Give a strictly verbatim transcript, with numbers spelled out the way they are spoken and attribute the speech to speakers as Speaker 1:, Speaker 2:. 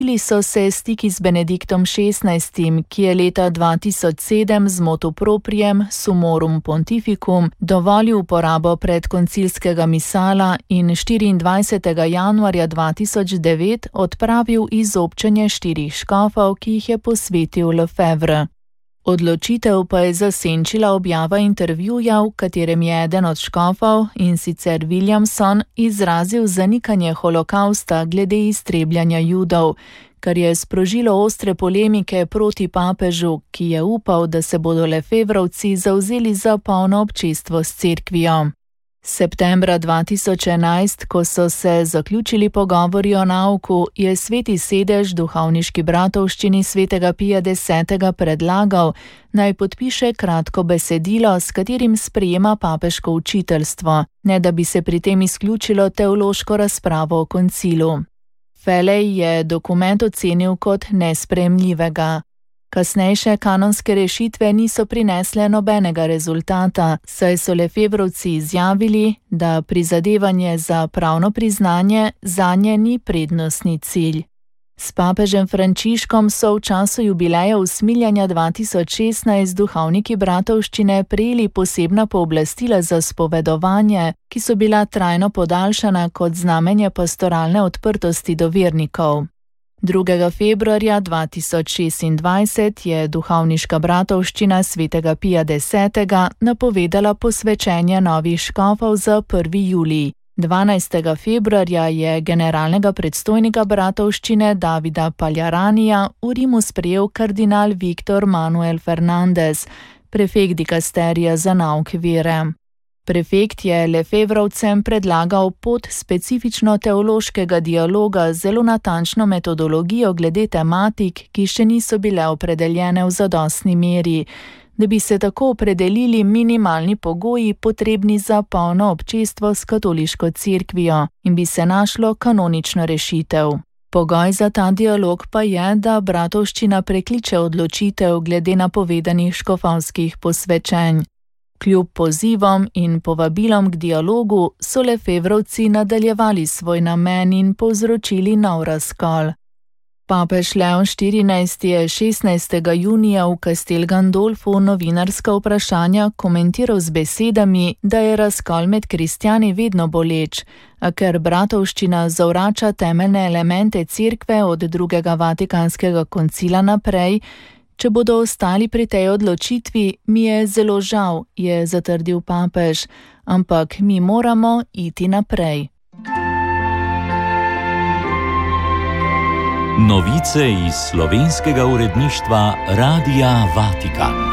Speaker 1: Ili so se stiki z Benediktom šestnajstim, ki je leta dva tisoč sedem z motu proprijem Sumorum Pontificum dovolil uporabo predkoncilskega misala in štiriindvajsetega januarja dva tisoč devet odpravil izobčenje štirih škofov, ki jih je posvetil Lefebvre. Odločitev pa je zasenčila objava intervjuja, v katerem je eden od škofov, in sicer Williamson, izrazil zanikanje holokausta glede iztrebljanja Judov, kar je sprožilo ostre polemike proti papežu, ki je upal, da se bodo Lefebvrovci zavzeli za polno občestvo s cerkvijo. Septembra dva tisoč enajst, ko so se zaključili pogovori o nauku, je Sveti sedež duhovniški bratovščini svetega Pija desetega predlagal, naj podpiše kratko besedilo, s katerim sprejema papeško učiteljstvo, ne da bi se pri tem izključilo teološko razpravo o koncilu. Felej je dokument ocenil kot nesprejemljivega. Kasnejše kanonske rešitve niso prinesle nobenega rezultata, saj so Lefebvrovci izjavili, da prizadevanje za pravno priznanje zanje ni prednostni cilj. S papežem Frančiškom so v času jubileja usmiljanja dva tisoč šestnajst duhovniki bratovščine prejeli posebna pooblastila za spovedovanje, ki so bila trajno podaljšana kot znamenje pastoralne odprtosti do vernikov. drugega februarja dva tisoč šestindvajset je duhovniška bratovščina svetega Pija desetega napovedala posvečenje novih škofov za prvi julij. dvanajstega februarja je generalnega predstojnika bratovščine Davida Paljaranija v Rimu sprejel kardinal Viktor Manuel Fernandez, prefekt dikasterija za nauk vere. Prefekt je Lefebvrovcem predlagal pot specifično teološkega dialoga z zelo natančno metodologijo glede tematik, ki še niso bile opredeljene v zadostni meri, da bi se tako opredelili minimalni pogoji potrebni za polno občestvo s katoliško cerkvijo in bi se našlo kanonično rešitev. Pogoj za ta dialog pa je, da bratovščina prekliče odločitev glede napovedanih škofovskih posvečenj. Kljub pozivom in povabilom k dialogu so Lefebvrovci nadaljevali svoj namen in povzročili nov razkol. Papež Leon štirinajsti je šestnajstega junija v Castel Gandolfu novinarska vprašanja komentiral z besedami, da je razkol med kristjani vedno boleč, a ker bratovščina zavrača temeljne elemente cerkve od drugega vatikanskega koncila naprej, če bodo ostali pri tej odločitvi, mi je zelo žal, je zatrdil papež, ampak mi moramo iti naprej.
Speaker 2: Novice iz slovenskega uredništva Radia Vatikan.